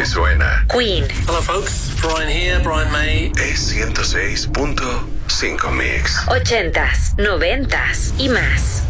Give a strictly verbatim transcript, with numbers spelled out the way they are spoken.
que suena. Queen. Hello folks, Brian here, Brian May. Es ciento seis punto cinco Mix. Ochentas, noventas y más.